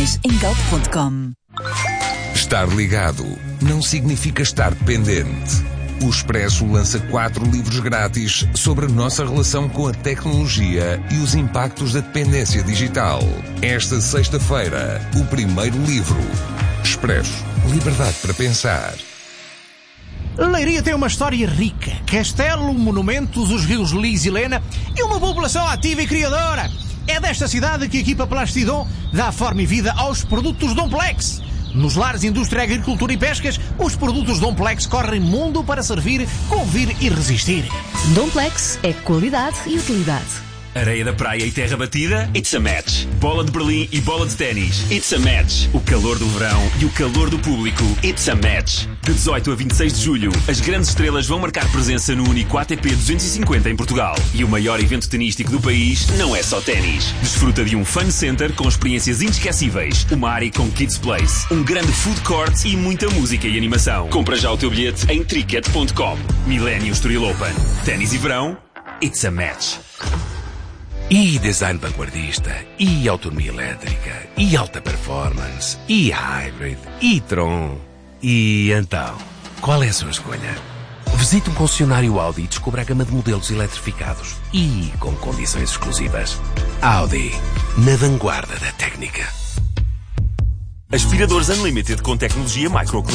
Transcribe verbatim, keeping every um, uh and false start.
mais em galp ponto com. Estar ligado não significa estar dependente. O Expresso lança quatro livros grátis sobre a nossa relação com a tecnologia e os impactos da dependência digital. Esta sexta-feira, o primeiro livro. Expresso. Liberdade para pensar. Leiria tem uma história rica. Castelo, monumentos, os rios Lis e Lena e uma população ativa e criadora. É desta cidade que a equipa Plastidom dá forma e vida aos produtos Domplex. Nos lares, indústria, agricultura e pescas, os produtos Domplex correm mundo para servir, convir e resistir. Domplex é qualidade e utilidade. Areia da praia e terra batida? It's a match. Bola de Berlim e bola de ténis? It's a match. O calor do verão e o calor do público? It's a match. De dezoito a vinte e seis de julho, as grandes estrelas vão marcar presença no único A T P duzentos e cinquenta em Portugal. E o maior evento tenístico do país não é só ténis. Desfruta de um fun center com experiências inesquecíveis, uma área com kids place, um grande food court e muita música e animação. Compra já o teu bilhete em tricket ponto com. Millennium Estoril Open. Ténis e verão? It's a match. E design vanguardista, e autonomia elétrica, e alta performance, e hybrid, e Tron. E então, qual é a sua escolha? Visite um concessionário Audi e descubra a gama de modelos eletrificados e com condições exclusivas. Audi, na vanguarda da técnica. Aspiradores Unlimited com tecnologia micro